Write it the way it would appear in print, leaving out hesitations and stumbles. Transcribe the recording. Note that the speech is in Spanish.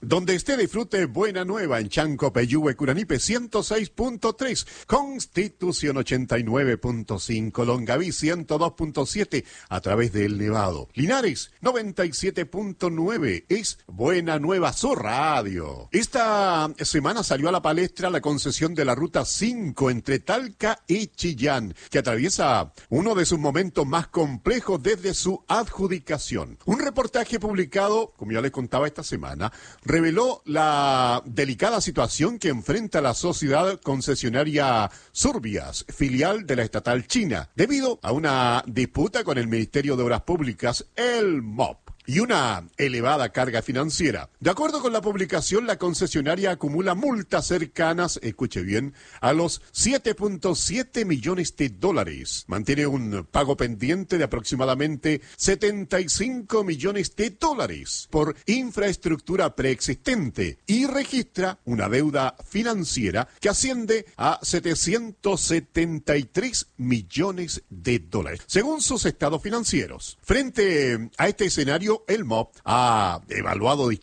Donde usted disfrute Buena Nueva en Chanco, Peyúgue, Curanipe 106.3, Constitución 89.5, Longaví 102.7 a través del Nevado. Linares 97.9 es Buena Nueva su radio. Esta semana salió a la palestra la concesión de la Ruta 5 entre Talca y Chillán, que atraviesa uno de sus momentos más complejos desde su adjudicación. Un reportaje publicado, como ya les contaba esta semana, reveló la delicada situación que enfrenta la sociedad concesionaria Survias, filial de la estatal china, debido a una disputa con el Ministerio de Obras Públicas, el MOP, y una elevada carga financiera. De acuerdo con la publicación, la concesionaria acumula multas cercanas, escuche bien, a los 7.7 millones de dólares. Mantiene un pago pendiente de aproximadamente 75 millones de dólares por infraestructura preexistente y registra una deuda financiera que asciende a 773 millones de dólares, según sus estados financieros. Frente a este escenario, el MOP ha evaluado